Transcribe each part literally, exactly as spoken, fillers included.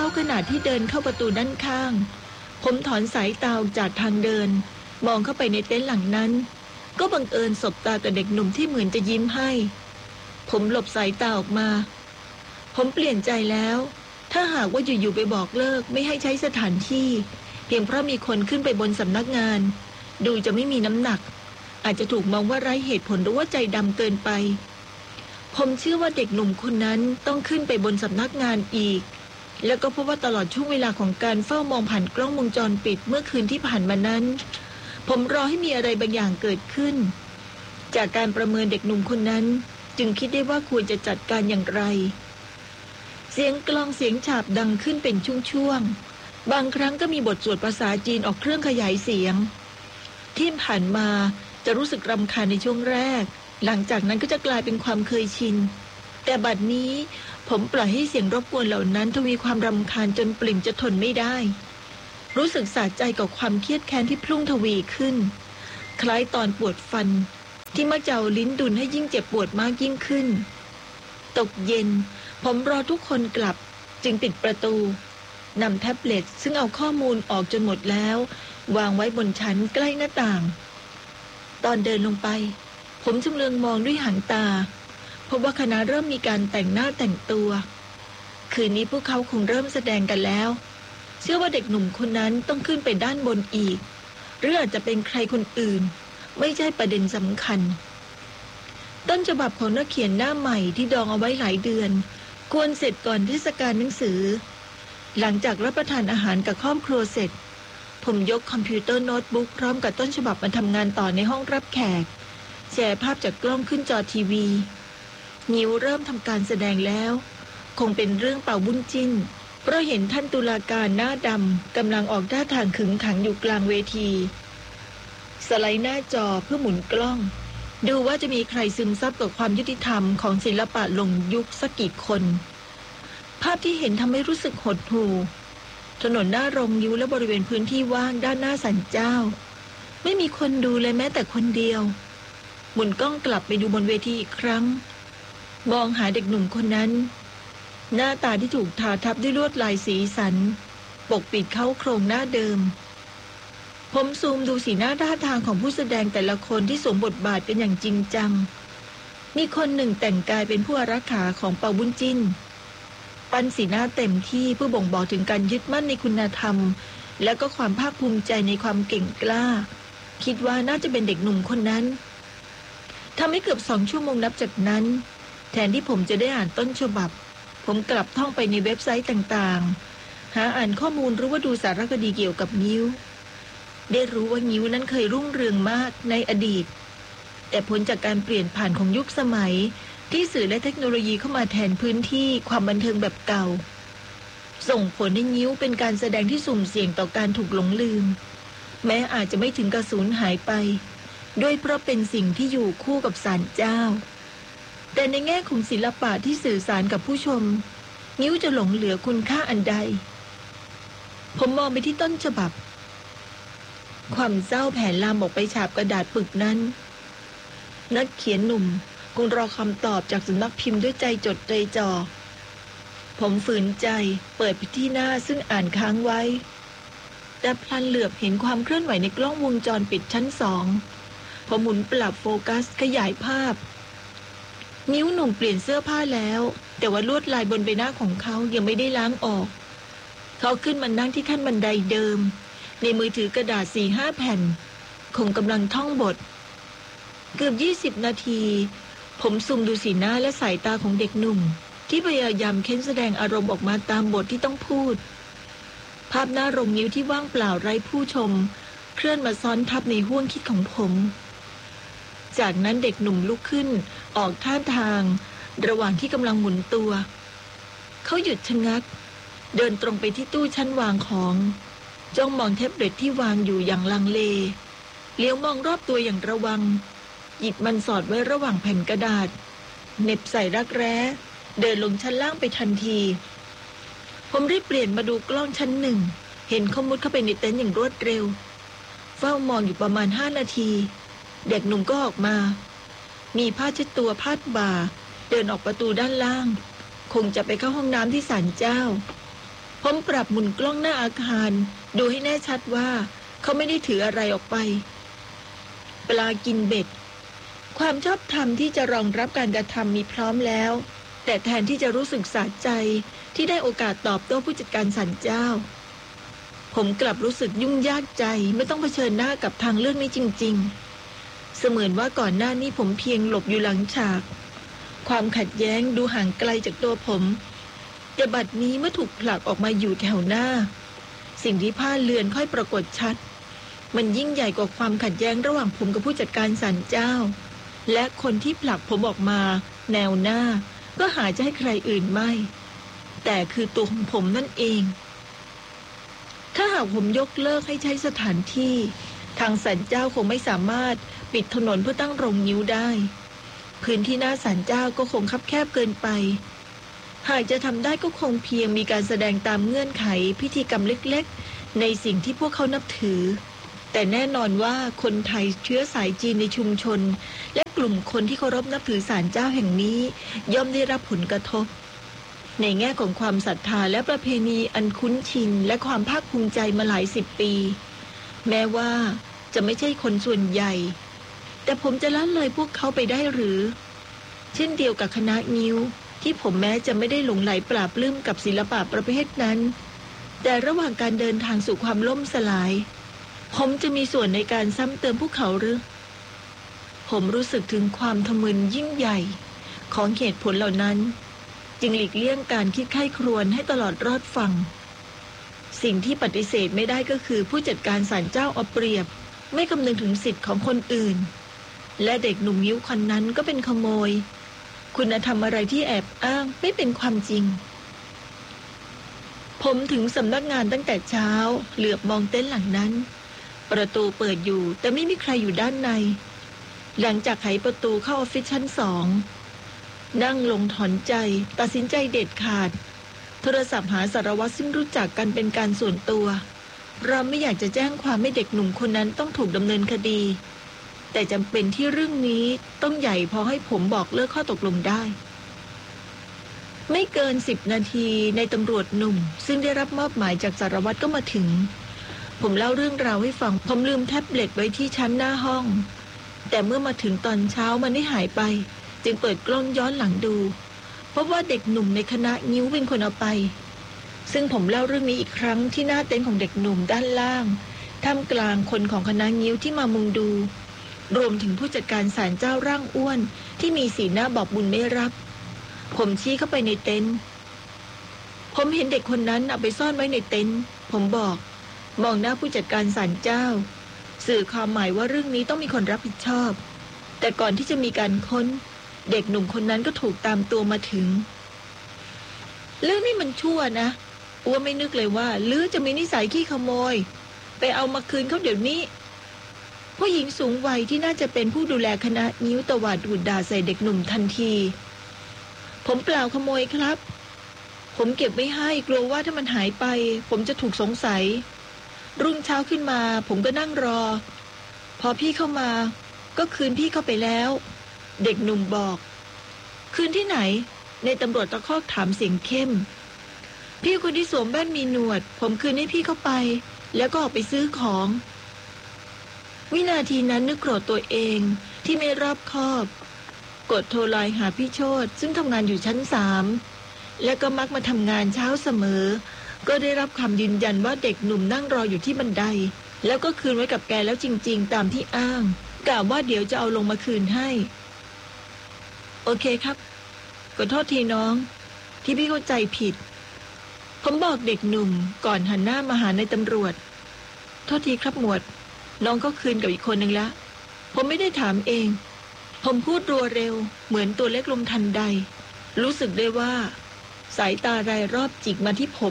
ขณะที่เดินเข้าประตูด้านข้างผมถอนสายตาออกจากทางเดินมองเข้าไปในเต็นท์หลังนั้นก็บังเอิญสบตากับเด็กหนุ่มที่เหมือนจะยิ้มให้ผมหลบสายตาออกมาผมเปลี่ยนใจแล้วถ้าหากว่าอยู่ๆไปบอกเลิกไม่ให้ใช้สถานที่เพียงเพราะมีคนขึ้นไปบนสำนักงานดูจะไม่มีน้ำหนักอาจจะถูกมองว่าไร้เหตุผลหรือว่าใจดำเกินไปผมเชื่อว่าเด็กหนุ่มคนนั้นต้องขึ้นไปบนสำนักงานอีกแล้วก็พบว่าตลอดช่วงเวลาของการเฝ้ามองผ่านกล้องวงจรปิดเมื่อคืนที่ผ่านมานั้นผมรอให้มีอะไรบางอย่างเกิดขึ้นจากการประเมินเด็กหนุ่มคนนั้นจึงคิดได้ว่าควรจะจัดการอย่างไรเสียงกลองเสียงฉาบดังขึ้นเป็นช่วงๆบางครั้งก็มีบทสวดภาษาจีนออกเครื่องขยายเสียงที่ผ่านมาจะรู้สึกรำคาญในช่วงแรกหลังจากนั้นก็จะกลายเป็นความเคยชินแต่บัดนี้ผมปล่อยให้เสียงรบกวนเหล่านั้นทวีความรำคาญจนปริ่มจะทนไม่ได้รู้สึกสะใจกับความเครียดแค้นที่พุ่งทวีขึ้นคล้ายตอนปวดฟันที่มักจะเอาลิ้นดุลให้ยิ่งเจ็บปวดมากยิ่งขึ้นตกเย็นผมรอทุกคนกลับจึงปิดประตูนำแท็บเล็ตซึ่งเอาข้อมูลออกจนหมดแล้ววางไว้บนชั้นใกล้หน้าต่างตอนเดินลงไปผมชำเลืองมองด้วยหางตาพบว่าคณะเริ่มมีการแต่งหน้าแต่งตัวคืนนี้พวกเขาคงเริ่มแสดงกันแล้วเชื่อว่าเด็กหนุ่มคนนั้นต้องขึ้นไปด้านบนอีกหรืออาจจะเป็นใครคนอื่นไม่ใช่ประเด็นสำคัญต้นฉบับของนักเขียนหน้าใหม่ที่ดองเอาไว้หลายเดือนควรเสร็จก่อนเทศกาลหนังสือหลังจากรับประทานอาหารกับครอบครัวเสร็จผมยกคอมพิวเตอร์โน้ตบุ๊กพร้อมกับต้นฉบับมาทำงานต่อในห้องรับแขกแชร์ภาพจากกล้องขึ้นจอทีวีงิ้วเริ่มทำการแสดงแล้วคงเป็นเรื่องเป่าบุญจิ้นเพราะเห็นท่านตุลาการหน้าดำกำลังออกท่าทางขึงขังอยู่กลางเวทีสไลด์หน้าจอเพื่อหมุนกล้องดูว่าจะมีใครซึมซับกับความยุติธรรมของศิลปะลงยุคสักกี่คนภาพที่เห็นทำให้รู้สึกหดหู่ถนนหน้าโรงยิ้วและบริเวณพื้นที่ว่างด้านหน้าศาลเจ้าไม่มีคนดูเลยแม้แต่คนเดียวหมุนกล้องกลับไปดูบนเวทีอีกครั้งมองหาเด็กหนุ่มคนนั้นหน้าตาที่ถูกทาทับด้วยลวดลายสีสันปกปิดเข้าโครงหน้าเดิมผมซูมดูสีหน้าท่าทางของผู้แสดงแต่ละคนที่สวมบทบาทเป็นอย่างจริงจังมีคนหนึ่งแต่งกายเป็นผู้อารักขาของเปาบุญจิ้นปั้นสีหน้าเต็มที่เพื่อบ่งบอกถึงการยึดมั่นในคุณธรรมและก็ความภาคภูมิใจในความเก่งกล้าคิดว่าน่าจะเป็นเด็กหนุ่มคนนั้นทำให้เกือบสองชั่วโมงนับจากนั้นแทนที่ผมจะได้อ่านต้นฉบับผมกลับท่องไปในเว็บไซต์ต่างๆหาอ่านข้อมูลหรือว่าดูสารคดีเกี่ยวกับงิ้วได้รู้ว่างิ้วนั้นเคยรุ่งเรืองมากในอดีตแต่ผลจากการเปลี่ยนผ่านของยุคสมัยที่สื่อและเทคโนโลยีเข้ามาแทนพื้นที่ความบันเทิงแบบเก่าส่งผลให้งิ้วเป็นการแสดงที่สุ่มเสี่ยงต่อการถูกหลงลืมแม้อาจจะไม่ถึงกับสูญหายไปด้วยเพราะเป็นสิ่งที่อยู่คู่กับศาลเจ้าแต่ในแง่ของศิลปะที่สื่อสารกับผู้ชมงิ้วจะหลงเหลือคุณค่าอันใดผมมองไปที่ต้นฉบับความเศร้าแผ่ลามออกไปฉาบกระดาษปึกนั้นนักเขียนหนุ่มคงรอคำตอบจากสำนักพิมพ์ด้วยใจจดใจจ่อผมฝืนใจเปิดไปที่หน้าซึ่งอ่านค้างไว้แต่พลันเหลือบเห็นความเคลื่อนไหวในกล้องวงจรปิดชั้นสองผมหมุนปรับโฟกัสขยายภาพนิ้วหนุ่มเปลี่ยนเสื้อผ้าแล้วแต่ว่าลวดลายบนใบหน้าของเขายังไม่ได้ล้างออกเขาขึ้นมานั่งที่ขั้นบันไดเดิมในมือถือกระดาษ สี่ห้า แผ่นคงกำลังท่องบทเกือบยี่สิบนาทีผมซูมดูสีหน้าและสายตาของเด็กหนุ่มที่พยายามเค้นแสดงอารมณ์ออกมาตามบทที่ต้องพูดภาพหน้าโรงงิ้วที่ว่างเปล่าไร้ผู้ชมเคลื่อนมาซ้อนทับในห้วงคิดของผมจากนั้นเด็กหนุ่มลุกขึ้นออกท่าทางระหว่างที่กำลังหมุนตัวเขาหยุดชะงักเดินตรงไปที่ตู้ชั้นวางของจ้องมองแท็บเล็ตที่วางอยู่อย่างลังเลเลี้ยวมองรอบตัวอย่างระวังหยิบมันสอดไว้ระหว่างแผ่นกระดาษเหน็บใส่รักแร้เดินลงชั้นล่างไปทันทีผมรีบเปลี่ยนมาดูกล้องชั้นหนึ่งเห็นเขามุดเข้าไปในเต็นท์อย่างรวดเร็วเฝ้ามองอยู่ประมาณห้านาทีเด็กหนุ่มก็ออกมามีผ้าเช็ดตัวพาดบ่าเดินออกประตูด้านล่างคงจะไปเข้าห้องน้ำที่ศาลเจ้าผมปรับหมุนกล้องหน้าอาคารดูให้แน่ชัดว่าเขาไม่ได้ถืออะไรออกไปปลากินเบ็ดความชอบธรรมที่จะรองรับการกระทำมีพร้อมแล้วแต่แทนที่จะรู้สึกสะใจที่ได้โอกาสตอบโต้ผู้จัดการศาลเจ้าผมกลับรู้สึกยุ่งยากใจไม่ต้องเผชิญหน้ากับทางเลือกนี้จริงๆเสมือนว่าก่อนหน้านี้ผมเพียงหลบอยู่หลังฉากความขัดแย้งดูห่างไกลจากตัวผมแต่บัดนี้เมื่อถูกผลักออกมาอยู่แถวหน้าสิ่งที่ผ้าเลือนค่อยปรากฏชัดมันยิ่งใหญ่กว่าความขัดแย้งระหว่างผมกับผู้จัดการศาลเจ้าและคนที่ผลักผมออกมาแนวหน้าก็หาจะให้ใครอื่นไม่แต่คือตัวของผมนั่นเองถ้าหากผมยกเลิกให้ใช้สถานที่ทางศาลเจ้าคงไม่สามารถปิดถนนเพื่อตั้งโรงงิ้วได้พื้นที่หน้าศาลเจ้าก็คงคับแคบเกินไปหากจะทำได้ก็คงเพียงมีการแสดงตามเงื่อนไขพิธีกรรมเล็กๆในสิ่งที่พวกเขานับถือแต่แน่นอนว่าคนไทยเชื้อสายจีนในชุมชนและกลุ่มคนที่เคารพนับถือศาลเจ้าแห่งนี้ย่อมได้รับผลกระทบในแง่ของความศรัทธาและประเพณีอันคุ้นชินและความภาคภูมิใจมาหลายสิบปีแม้ว่าจะไม่ใช่คนส่วนใหญ่แต่ผมจะละเลยพวกเขาไปได้หรือเช่นเดียวกับคณะงิ้วที่ผมแม้จะไม่ได้หลงไหลปราบปลื้มกับศิลปะประเภทนั้นแต่ระหว่างการเดินทางสู่ความล่มสลายผมจะมีส่วนในการซ้ำเติมพวกเขาหรือผมรู้สึกถึงความทะมึนยิ่งใหญ่ของเหตุผลเหล่านั้นจึงหลีกเลี่ยงการคิดไข้ครวญให้ตลอดรอดฟังสิ่งที่ปฏิเสธไม่ได้ก็คือผู้จัดการศาลเจ้าเอาเปรียบไม่คำนึงถึงสิทธิ์ของคนอื่นและเด็กหนุ่มยิ้วคนนั้นก็เป็นขโมยคุณธรรมอะไรที่แอบอ้างไม่เป็นความจริงผมถึงสำนักงานตั้งแต่เช้าเหลือบมองเต็นท์หลังนั้นประตูเปิดอยู่แต่ไม่มีใครอยู่ด้านในหลังจากไขประตูเข้าออฟฟิศชั้นสองนั่งลงถอนใจตัดสินใจเด็ดขาดโทรศัพท์หาสารวัตรซึ่งรู้จักกันเป็นการส่วนตัวเราไม่อยากจะแจ้งความให้เด็กหนุ่มคนนั้นต้องถูกดำเนินคดีแต่จำเป็นที่เรื่องนี้ต้องใหญ่พอให้ผมบอกเลิกข้อตกลงได้ไม่เกินสิบนาทีในตำรวจหนุ่มซึ่งได้รับมอบหมายจากสารวัตรก็มาถึงผมเล่าเรื่องราวให้ฟังผมลืมแท็บเล็ตไว้ที่ชั้นหน้าห้องแต่เมื่อมาถึงตอนเช้ามันได้หายไปจึงเปิดกล้องย้อนหลังดูพบว่าเด็กหนุ่มในคณะงิ้วเป็นคนเอาไปซึ่งผมเล่าเรื่องนี้อีกครั้งที่หน้าเต็นท์ของเด็กหนุ่มด้านล่างท่ามกลางคนของคณะงิ้วที่มามุงดูรวมถึงผู้จัดการศาลเจ้าร่างอ้วนที่มีสีหน้าบอกบุญไม่รับผมชี้เข้าไปในเต็นท์ผมเห็นเด็กคนนั้นเอาไปซ่อนไว้ในเต็นท์ผมบอกมองหน้าผู้จัดการศาลเจ้าสื่อความหมายว่าเรื่องนี้ต้องมีคนรับผิดชอบแต่ก่อนที่จะมีการค้นเด็กหนุ่มคนนั้นก็ถูกตามตัวมาถึงเรื่องนี้มันชั่วนะอ้วไม่นึกเลยว่าลือจะมีนิสัยขี้ขโมยไปเอามาคืนเขาเดี๋ยวนี้ผู้หญิงสูงวัยที่น่าจะเป็นผู้ดูแลคณะนิ้วตวาดดูดด่าใส่เด็กหนุ่มทันทีผมเปล่าขโมยครับผมเก็บไว้ให้กลัวว่าถ้ามันหายไปผมจะถูกสงสัยรุ่งเช้าขึ้นมาผมก็นั่งรอพอพี่เข้ามาก็คืนพี่เข้าไปแล้วเด็กหนุ่มบอกคืนที่ไหนในตำรวจตะคอกถามเสียงเข้มพี่คนที่สวมแว่นมีหนวดผมคืนให้พี่เข้าไปแล้วก็ออกไปซื้อของวินาทีนั้นนึกโกรธตัวเองที่ไม่รอบคอบกดโทรไลน์หาพี่โชติซึ่งทำงานอยู่ชั้นสามและก็มักมาทำงานเช้าเสมอก็ได้รับคำยืนยันว่าเด็กหนุ่มนั่งรออยู่ที่บันไดแล้วก็คืนไว้กับแกแล้วจริงๆตามที่อ้างกล่าวว่าเดี๋ยวจะเอาลงมาคืนให้โอเคครับขอโทษทีน้องที่พี่เข้าใจผิดผมบอกเด็กหนุ่มก่อนหันหน้ามาหาในตำรวจโทษทีครับหมวดน้องก็คืนกับอีกคนนึงละผมไม่ได้ถามเองผมพูดรัวเร็วเหมือนตัวเล็กลมทันใดรู้สึกได้ว่าสายตารายรอบจิกมาที่ผม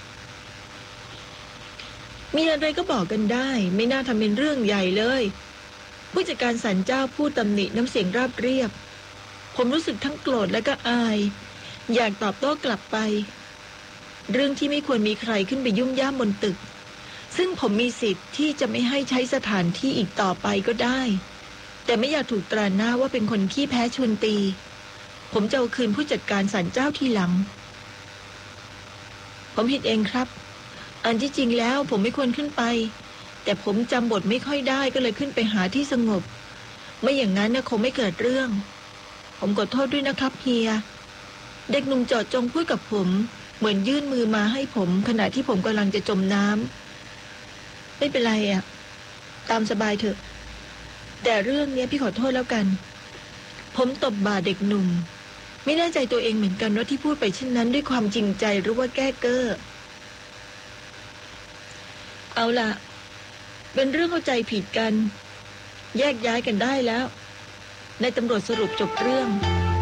มีอะไรก็บอกกันได้ไม่น่าทำเป็นเรื่องใหญ่เลยผู้จัดการศาลเจ้าพูดตำหนิน้ำเสียงราบเรียบผมรู้สึกทั้งโกรธและก็อายอยากตอบโต้กลับไปเรื่องที่ไม่ควรมีใครขึ้นไปยุ่งย่ามบนตึกซึ่งผมมีสิทธิ์ที่จะไม่ให้ใช้สถานที่อีกต่อไปก็ได้แต่ไม่อยากถูกตราหน้าว่าเป็นคนขี้แพ้ชวนตีผมจะเอาคืนผู้จัดการศาลเจ้าทีหลังผมผิดเองครับอันที่จริงแล้วผมไม่ควรขึ้นไปแต่ผมจำบทไม่ค่อยได้ก็เลยขึ้นไปหาที่สงบไม่อย่างนั้นนะคงไม่เกิดเรื่องผมขอโทษด้วยนะครับเฮียเด็กหนุ่มเจาะจงพูดกับผมเหมือนยื่นมือมาให้ผมขณะที่ผมกำลังจะจมน้ำไม่เป็นไรอ่ะตามสบายเถอะแต่เรื่องนี้พี่ขอโทษแล้วกันผมตบบ่าเด็กหนุ่มไม่แน่ใจตัวเองเหมือนกันว่าที่พูดไปเช่นนั้นด้วยความจริงใจหรือว่าแก้เก้อเอาล่ะเป็นเรื่องเข้าใจผิดกันแยกย้ายกันได้แล้วนายตำรวจสรุปจบเรื่อง